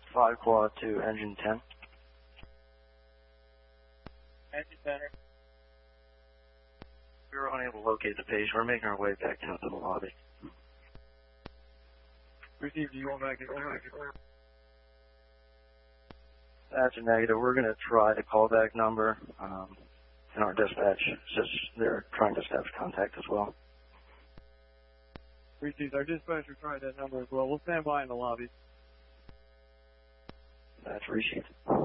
5 quad to engine 10. Engine center. We were unable to locate the page. We're making our way back down to the lobby. Received, you going back in? That's a negative. We're going to try the callback number in our dispatch. It's just they're trying to establish contact as well. Received, our dispatcher tried that number as well. We'll stand by in the lobby. That's received.